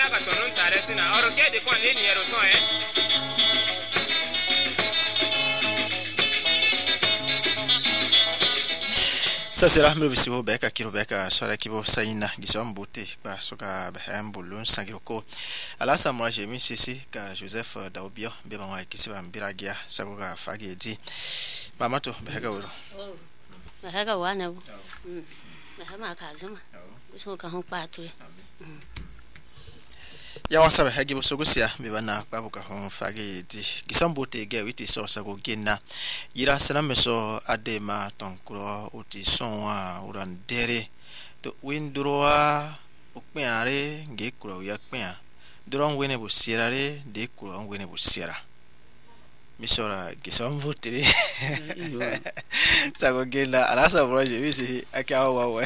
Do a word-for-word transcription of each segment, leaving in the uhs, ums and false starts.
ka tonun tare sina oro ke de kon ni yero so eh Ça sera le bisou beka kirobeka sora kibo saina gisombote ba soka bahambulun sangiroko ala sa moi j'ai mis ceci ka Joseph Daubio be ba wa kisiba mbiragia sakoka fagedi mamato beka woro oh beka wana bu mm bahama ka zuma so ka hon pature ya wasa ba hagi busogusia be bana babuka hon fagedi gisombote ge witi so sako gena yira sana meso adema tonkuro uti sonwa urandere to windroa ukpeare nge kuro ya kpea dron wene busirare de kuro wene busira misora gisombote sako gena alasa proje bisi akawa wawa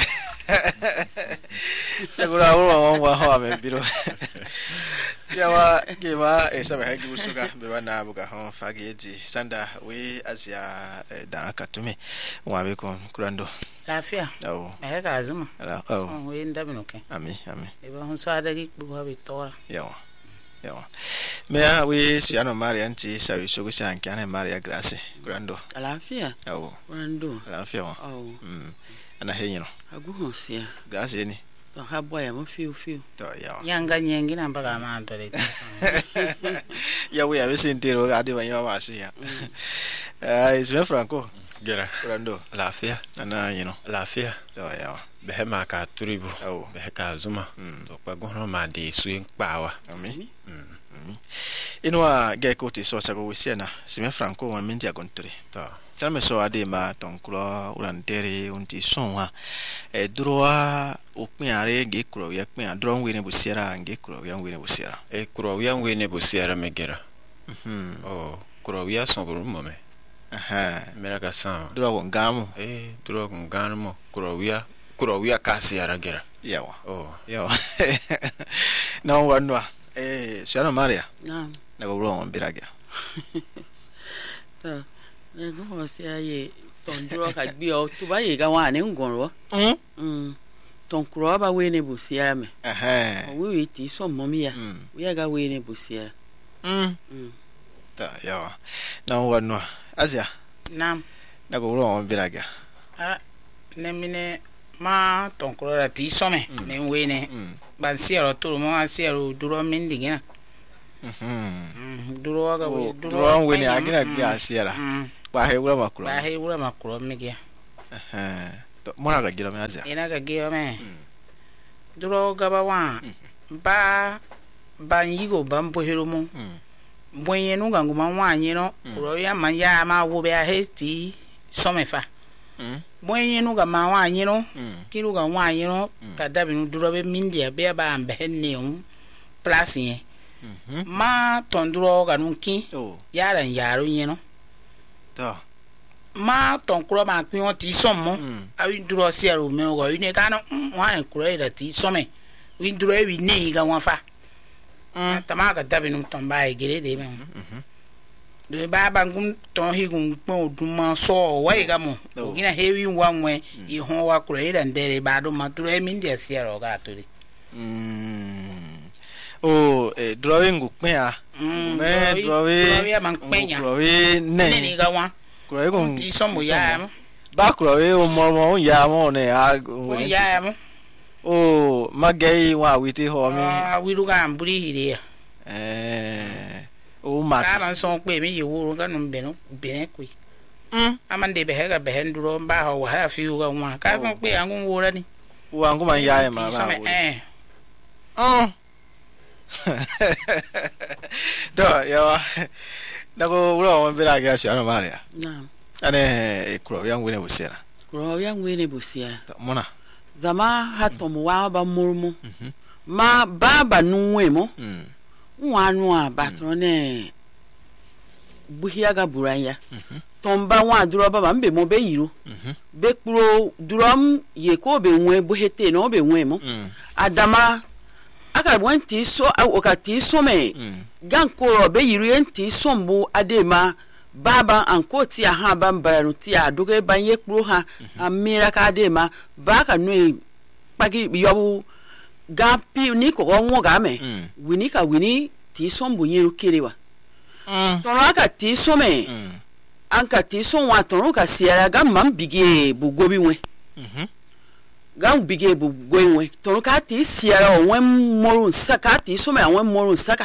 segura wa wa ha me biro yawa gema esa ba hagi busuga be bana buga hon fageti sanda we asia da katume wa be ko kurando lafia oh eh ka azuma ala oh so we ndabinoke ami ami e ba hon sada gi buga bitora yawa yawa me we siano maria anti sa we sugo san kana maria grace kurando lafia oh kurando lafia oh mm ana henyino aguho sia grace ni to haboya mo fiu fiu to yawa yanga nyengi na mpaka manto le ya we ave sentero ga de banyo basu ya eh isme franco gera kurando lafia ana yino lafia to yawa behema ka turibu oh beheka zuma to kwa gono ma de suin kpawa ami mm inwa ge ko ti so sa ko wisiana isme franco wa minti agontre to Salme so adema tonkuro urandere unti sonwa e droa opinare ge kuro ya pin adron we ne busiera nge kuro ya we ne busiera e kuro ya we ne busiera megera mhm oh kuro ya son buru mo me aha mera ka san droa wongamo eh droa ngano kuro ya kuro ya kasiara gera yawa oh yawa no wanwa eh siana maria na na go ro mbiraga ta ego ho sia ye tondro ka gbi o tu ba ye ga wa ni ngonro mm mm tonkro ba we ne busiara me aha we we ti so momi ya mm we ga we ne busiara mm mm ta yawa no wanwa azia nam na go ro mbiraga a ne mine ma tonkro ra ti so me ne we ne ban siero to mo a siero duro min digina mhm duro ga we duro we ne agira ga siera ba he wura makuro ba he wura makuro migia eh to mona ga gira me azia ina ga gira me duro ga ba wa ba ban yigo ban bohero mo boyen nu ga nguma wa anyi no kuro ya man ya ma wo be a hesti somefa boyen nu ga ma wa anyi no kiru ga wa anyi no ka dabi nu duro be mindia be ba ambe ne um place yen ma tondro ga nu kin yaran yaro yen no to ma tonkro ma pin o ti somo awi duro si ero me o ine ka no wa en kuro ira ti some wi duro e wi ne ga wa fa ta ma ga dabi nu ton ba e gere de me de ba ba ngum ton hi gun pon oduma so wa e ga mo o gina hewi wa nwe i ho wa kuro ira ndere ba do ma duro e mi ndia si ero ga tori mm oh eh drawing gukpe a me drawing man penya drawing ne ne ga wa drawing gun ti somo ya ba drawing o mo mo ya mo ne a o ya mo oh magei wa witi ho mi ah wiru ga mburi hire eh o ma ka man so pe mi ye wuru ga no be no be ne kwi mm amande be ga be nduro ba ho wa ha fi ga wa ka so pe angun wura ni wa nguma ya e ma ba eh oh do yawa nago uro mbira ga shi ana maria na ane kuro ya ngwene busera kuro ya ngwene busera mona zama hatomu wa ba murmu ma baba nuwe mo mm nwa nu a batro ne buhia ga buranya tomba wa duro baba mbe mo be yiro be kuro durom ye ko be nwe buhete no be nwe mo adama aka wanti so okati so me ganko be yiro enti sombo adema baba anko ti aha ba mbaranu ti adoge banye kuro ha amira ka adema ba ka no pagi yobu ga pi ni ko ngo ga me wini ka wini ti som bu nyeru kerewa ton aka ti some anka ti som wa ton ka siara ga mam bige bu gobi we ga bige bu gobi we ton ka ti siara o wen moru saka ti some awon moru saka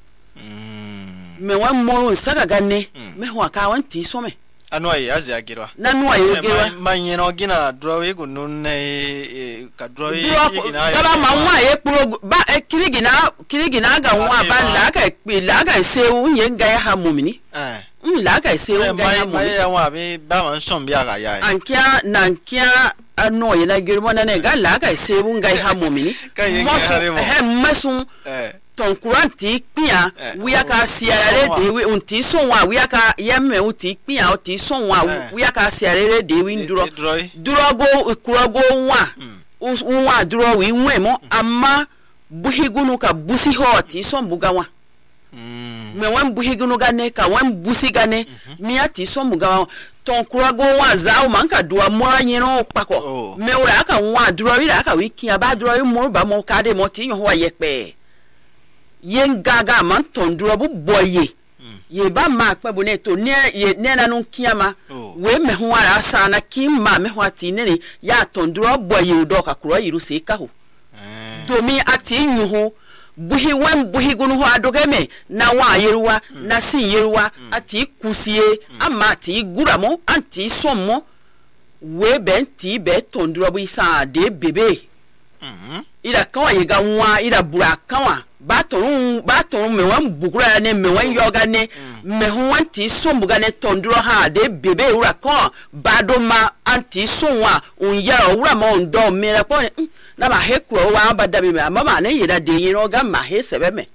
me wen moru saka ga ne me ho aka wan ti some anu ayi azi agirwa na nu ayi ogirwa manyeno gina drawe go nunne ka drawe ina ya ba ma wa ye pro ba kirigina kirigina ga wa ba la ka la ka se unye ga ya ha mumini eh un la ka se un ga ya mumini ya wa bi ba man som bi aga ya ankia na ankia ano ye na girmo na ne ga la ka se un ga ya ha mumini he masun eh ton kuranti pia wi aka siarere de wi unti so wa wi aka yemme uti pia uti so wa wi aka siarere de wi nduro duro go kuro go wa unwa duro wi nwe mo amma buhigunu ka busi ho ti so mbuga wa me wan buhigunu ga ne ka wan busi ga ne mi ati so mbuga wa ton kuro go wa za o man ka duwa mo anyino pako me ora aka wa duro wi aka wi kia ba duro wi mo ba mo ka de mo ti yo wa yepe yen gaga man tonduro bu boye ye ba ma pa bu ne to ne ye ne na nu kiama we me ho ara sana kim ma me ho ati ne ya tonduro boye udo ka kro yiru se ka ho domi ati nyu ho buhi wan buhi gunu ho adoge me na wa yeruwa na sin yeruwa ati kusie ama ati guramo anti sommo we ben ti be tonduro bu isa de bebe mhm ira kan ye ga nwa ira bura kan baton baton me wan bukura ne me wan yoga ne me ho anti sombuga ne tonduro ha de bebe ura kan badoma anti sonwa un ya ura ma on do me ra pon na ma he kuro wa bada bi me mama ne yira de yin oga ma he sebe me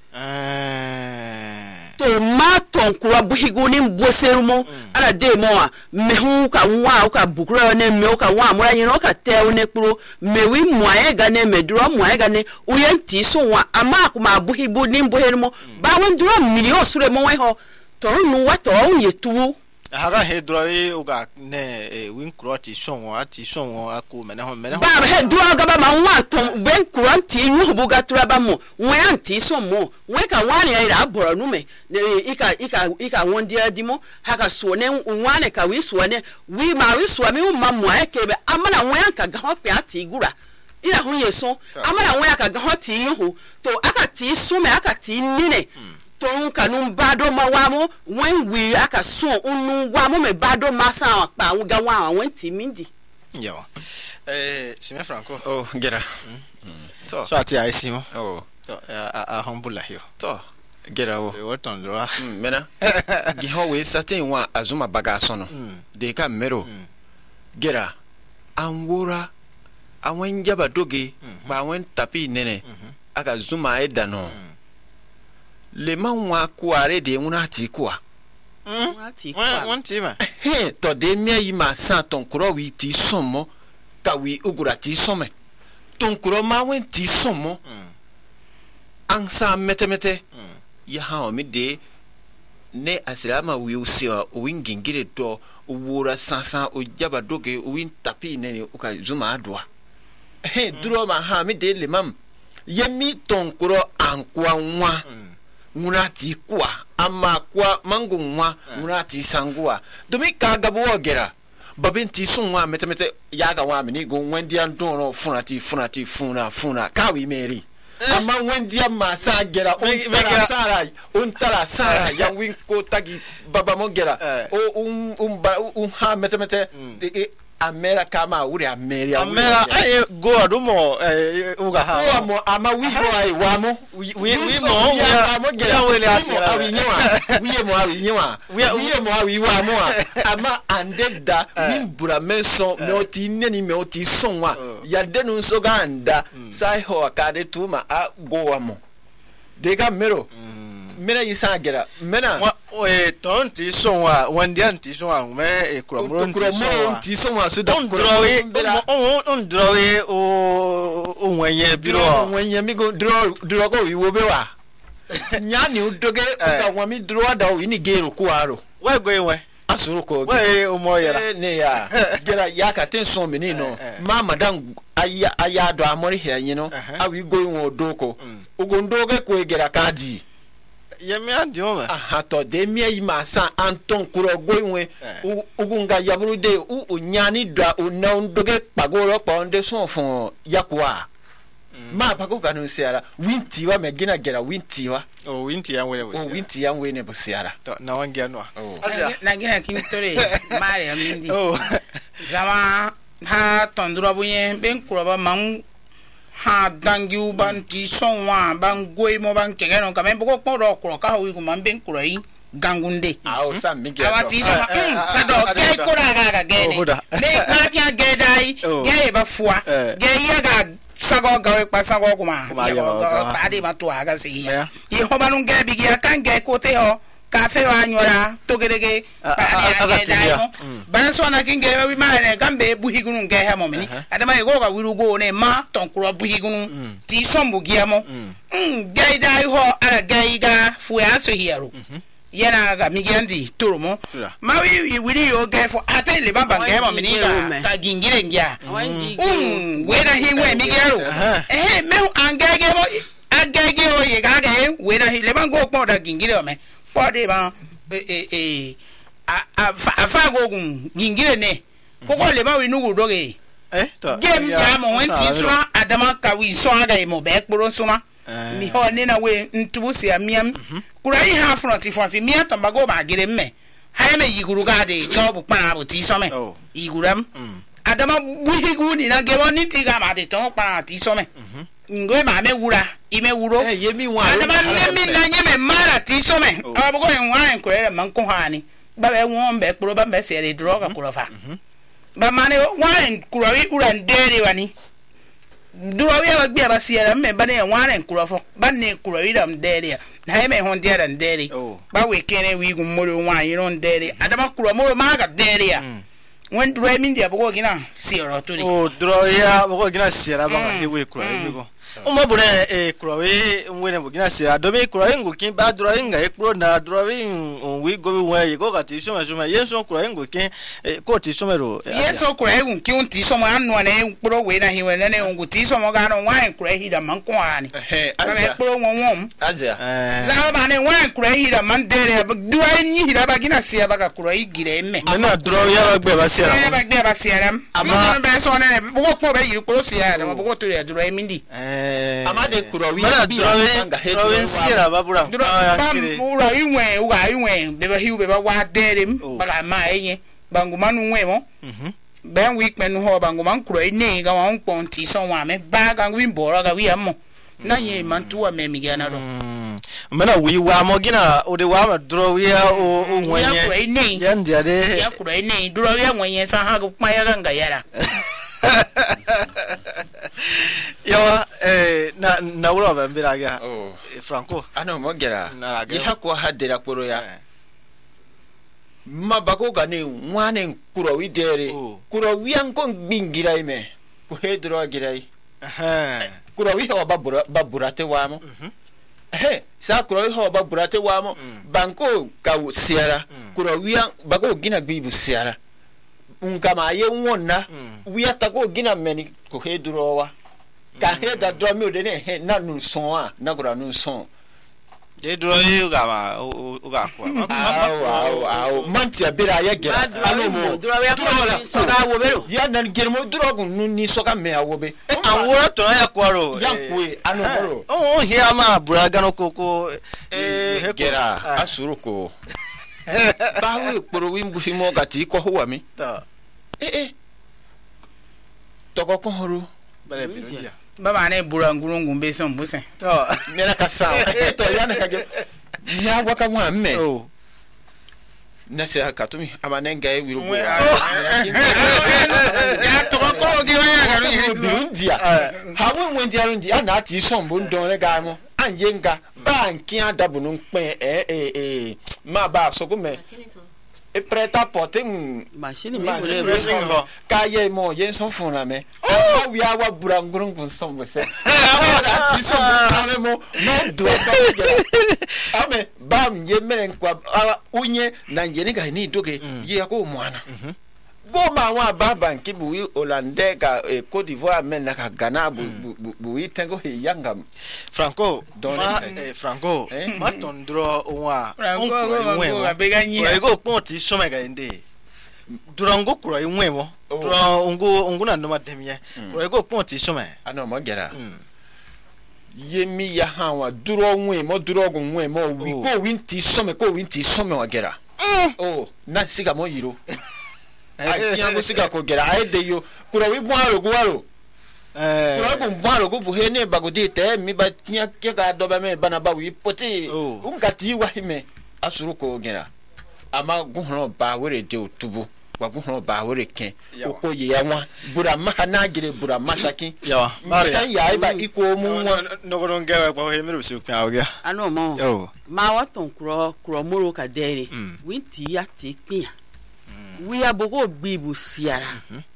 to ma ton kuro buhigu ni mboserumo ala de mo a me hu ka nwa ka bukura ne me ka wa mura yin ka te ne kuro me wi moye ga ne me duro moye ga ne uyanti so wa ama kuma buhibu ni mboherumo ba won duro million sure mo we ho to nu wa to ye tuwo haga he duro e uga ne win kroti so wa ati so wa aku me ne ho me ne ho ba he duro ga ba ma wa to ben kroti nyu bu ga tura ba mo won anti so mo won ka wa ne ira aboro nu me ne ika ika ika won dia di mo haka so ne wa ne ka wi so ne wi ma wi so mi ma mo e ke be amana won ka ga ho pe ati gura ira hu yeso amana won ka ga ho ti hu to aka ti so me aka ti nine ton kanun bado ma wa mo when we aka so unu wa mo me bado ma sa pa wu ga wa won ti mindi yo eh Sime Franco oh gera to so ati ai simo oh to a humble here to gera wo e woton do ah mena gi ho we certain wa azuma baga so no de ka mero gera anwora awon jaba doge ba won tapi nene aka zuma eda no le man wa kuare de una ti kwa una ti kwa won ti ma he to de mi yi ma san ton kro wi ti somo ka wi ugura ti some ton kro ma wen ti somo an sa mete mete ya ha o mi de ne asirama wi usi o win gingire do wura sansan o jaba doge o win tapi ne o ka zuma adwa he duro ma ha mi de le mam yemi ton kro an kwa nwa munati kwa ama kwa mangu nwa munati sangwa domi ka gabo ogera babenti sunwa mete mete yaga wa mini go wendi an don funati funati funa funa kawi meri ama wendi ma sa gera on tara sara on tara sara ya winko tagi baba mo gera o um um um ha mete mete amera kama uri amera amera ay go adumo eh uga ha go mo ama wi mo ai wa mo wi wi mo ya mo gera wele asira awi nyewa wi mo awi nyewa wi mo awi wa mo ama andeda min bura menso me oti neni me oti sonwa ya denu so ganda sai ho akade tuma a go wa mo de ga mero mena yisa gera mena eh tonti sonwa wandianti sonwa me e kromro nti sonwa so da krowe on on drowe o o wenye biro wenye mi go draw draw go iwo be wa nya ni udoge ka wa mi draw da o ni gero ku aro we go iwe asuru ko we o mo yera ne ya gera ya ka ten so me ni no ma madam aya aya do amori he yin no awi go won odoko ugondoge ko gera kadi ye mi andi o ma aha to de mi yi ma san anton kuro go won ugunga yaburu de u onyani do o na ndoge pagoro pa onde so fun yakwa ma pago kanu siara winti wa megina gera winti wa o winti ya wele o bo winti ya wele bo siara to na wangia no asia na gina kintore mari amindi oh zama ha tondura bunye ben kuraba man ha dangi banti sonwa ban goi mo ban kegeno kamen boko poro kro ka wi man ben kurai gangunde ah o sam mi gera awati sama sa do ke kura ga ga gene me ma kya ge dai ge ba fuwa ge ya ga sago ga pa sago kuma ya ade ma to aga si ya i ho banun ge bi ya kan ge ko te ho ka fe wa nyora to gerege pa ya ge dai mo ban so na kin ge wi ma ne gambe bu higunu ge ha mo mini adama e go ga wiru go ne ma ton kuro bu higunu ti sombu ge mo mm ge dai ho ara ge ga fu ya so hiero yana ga migiandi turumo ma wi wiri yo ge fo ate le baba ge mo mini ga ka gingire ngia um we na hi we migero eh me angege mo agege o ye ga ge we na hi le ban go po da gingire o me po de ba eh eh a a fa go gun gingire ne ko ko le ba wi nugu doge eh to gem ya mo wenti so adama ka wi so aga mo be kporo so ma ni ho ni na we ntubu si amiam kurai ha front front mi atambago ba gere mme ha me yiguru ga de job pana bo ti so me yiguram adama buhigu ni na gebo ni ti ga ma de ton pana ti so me ngo ma me wura ime wuro eh yemi wa adama ne mi na nye me mara ti so me abugo en wa en kurere man ko ha ni ba be won be kuro ba be se de droga kuro fa ba mane wa en kuroi uran dere wani duro wi ba gbe ba siara me ba ne wa en kurofo ba ne kuroi dam dere na me hon dere dan dere ba we kene wi gun moro wa yin on dere adama kuro moro ma ga dere ya won duro mi ndia bugo gina siara to ni oh duro ya bugo gina siara ba ga we kuroi go umo bune e kuroi mwene bugo gina siara do me kuroi ngo kin ba duro nga e kuro na duro wi wi go we ye go ga ti so ma so ma yenso kuroi ngo kin ko ti so mero yenso kuroi ngo kin ti so ma anu na e kuro we na hiwe na ne ngo ti so mo ga no wa en kuroi hida man ko ani eh azia kuro won won azia za ba ne wa en kuroi hida man dere duro nyi hida ba gina siara ba ga kuroi gire me na duro ya ba gbe ba siara ya ba gbe ba siara ama ba so na bugo po ba yiri kuro siara ma bugo to ya duro mi ndi amade kurowi bi anga hedo sira babura bam ura inwe uga inwe beba hiu beba wa derem baga ma enye bangumanu nwe mo ben week men ho banguman kuro ni ga won ponti so wa me baga win bora ga wi ammo na ye mantu wa me migana do mana wi wa mo gina o de wa ma dro wi o o nwenye ya ndia de ya kuro ni dro wi nwenye sa ha ko pa ya ga yara yo eh na na uro ba mbira ga oh Franco ano mo gera ya ko hadira koro ya mabako gane wane kuro wi dere kuro wi an kon bingira ime ko hedro agirai eh kuro wi ho babura baburate wa mo eh sa kuro wi ho baburate wa mo banko ka siara kuro wi an bako gina gbibu siara unkama ye wonna wi atako gina meni ko hedro wa ka heda do mi o de ne na nu son a na gura nu son je dro yi ga ma o ga ko aw aw aw mantia bira ya gera anu mo dro ya mo so ga wo bero ya nan germo dro gun nu ni so ka me awo be an wo to ya ko ro ya ko e anu mo o hia ma bura ga no koko eh gera asuru ko bawe poro wi mbu fimo ga ti ko ho wa mi ta eh eh toko ko horu bare birudia baba ne bura ngurungu mbe so mbuse to mena ka sa to yana ka ge nya wa ka wa me oh na se ka tumi amane nga e wiru bo ya to ko ge wa ya ga ru birudia ha won won dia ru dia na ti so mbo ndon le ga mo anye nga ba nki adabu no pe eh eh eh ma ba so ko me e preta porter machine mi mo ka ye mo yen so fun na me a wi awa burangurun kun so mo se a ti so mo mo no do so ge ame ba am ye meren kwa unye na njeni ga ni doge ye ko mwana go ma wa baba nkibu Hollandais ka Côte d'Ivoire men na ka Ghana bu bu itengo he yanga Franco ma Franco ma tondro wa onko abega nyi ego ponti shoma ga ende durango kuro inwe mo duro ongo ongo na no mademye ego ponti shoma ano mo gera yemi ya hawa duro nwe mo duro go nwe mo wi ko winti shoma ko winti shoma wa gera oh na siga mo yiro ai tiango siga ko gera ai de yo kuro wi bwaro go waro eh kuro go bwaro go buhene bagodi te mi ba tia ke ga do ba me bana ba wi poti ungati wa hime asuru ko gera ama guhro ba were de otubu wa guhro ba were ken okoye ya wa bura ma na gire bura masaki ya maria ya ba iko mu no go ngewe kwa he meru su kan awia ano mo yo ma wa ton kro kro moro ka dere winti ya ti pin wi abogo gbibu siara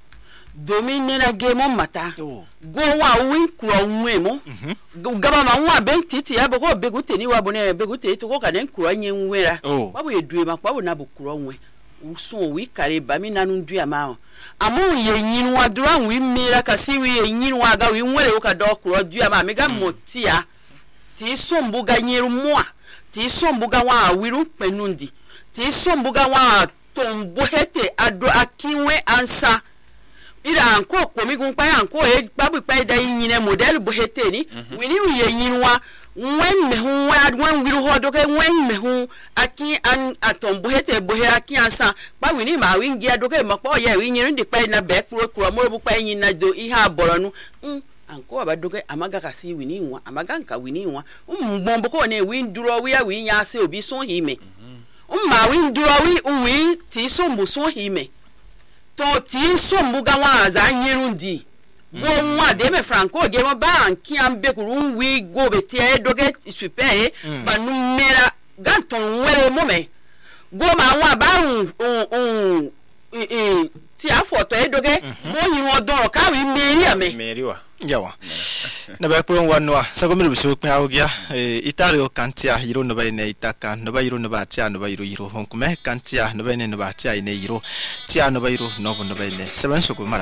domine na gemo mata go wa wi kro nwe mo gaba ma wa bentiti ya bogo begute ni wa bone begute to ko ka den kro nye nwera wa bo edue ma kwa bo na bo kro nwe usun wi kare ba mi nanu dua ma amu ye nyin wa dura wi mira ka si wi ye nyin wa ga wi nwere o ka do kro dua ma me ga motia ti sombu ga nyiru moa ti sombu ga wa awiru penundi ti sombu ga wa tombo hete ado akinwe ansa ira anko komi gun pa anko e babu pa da yin model bo hete ni wini ye yin wa wen me hu wa wen wiru ho do ke wen me hu aki an atom bo hete bo he aki ansa ba wini ma win gi ado ke mo pa ye wi yin ndi pa na be kuro kuro mo bu pa yin na do ihe aboronu anko ba do ke amaga ka si wini nwa amaga nka wini nwa mbombo ko ne win duro wi ya wi nya se obi so hime umma win duro wi uwi ti so mbo so hime to ti sombu ga wa za nyirundi go nwa de me Franco ge mo ba anki ambe kuru wi go be ti e doge super e ba numera ganton were mo me go ma wa ba un un eh ti afoto e doge mo yin odoro ka wi meri ame meri wa yawa na ba kuro wanwa sa ko miru bisu kwa awgia itario kantia yiro no ba ine itaka no ba yiro no ba tia no ba yiro yiro honkume kantia no ba ine no ba tia ine yiro tia no ba yiro no bo no ba ine seven suku mara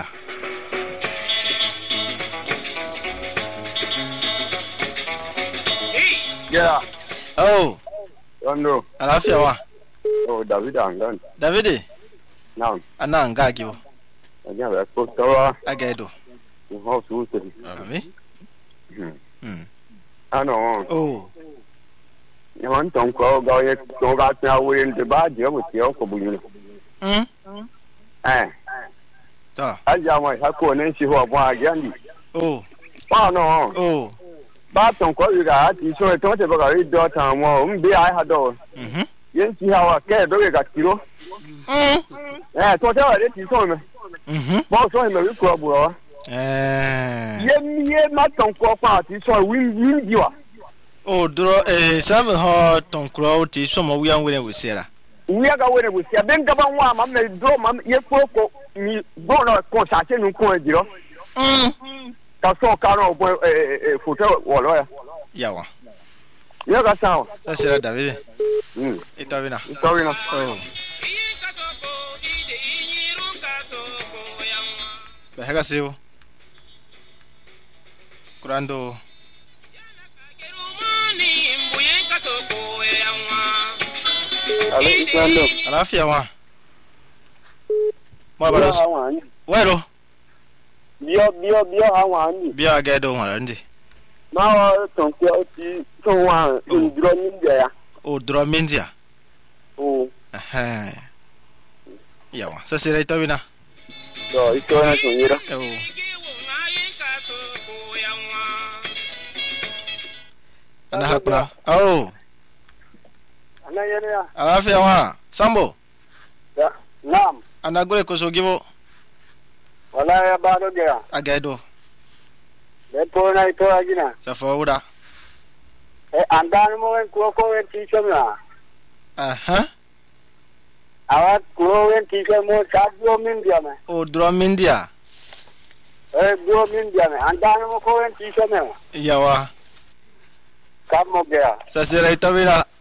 yeah oh no alafia wa oh David angan David naam ana ngagi wo anya ba ko tawa agaido ho su su ami mm ano oh ni wan tong ko ga ye to ga ta wen de ba je mo ti ko bu ni mm eh ta aja mo ha ko ne shi ho ba ga ni oh ba no oh ba tong ko yu ga ti so to te ba ga ri do ta mo um bi ai ha do mhm yen ti ha wa ke do ga kiro mm eh to te wa de ti so me mhm bo so me wi ko bu ro eh ye mi ye ma ton ko pa ti so win win di wa o dro eh sam ho ton kro ti so mo wi an wele we sera wi ga wele we sia ben ga ban wa ma me do ma ye ko ko mi go no ko sa che nu ko e diro mm ka so ka ro bo eh foto wo lo ya yawa ye ga sa sa sera David mm itawina itawina oh bahega siwo kurando ale kurando alafia wa mo ba wero bio bio bio ha wa ni bio agado wa ndi ma wa ton ko ti so wa ndro ni ya o dro mendia o aha yawa sa sera itawina do ito na so yira oh ana hakuna oh ana yene ya alafia wa sambo ya nam ana gole ko so gibo wala ya ba do ya agado de to na ito agina sa fawuda e andan mo en ko ko en ti so na aha awa ko en ti so mo sa do min dia me o dro mendia e do min dia me andan mo ko en ti so me yawa kam mo ya sa sera itawina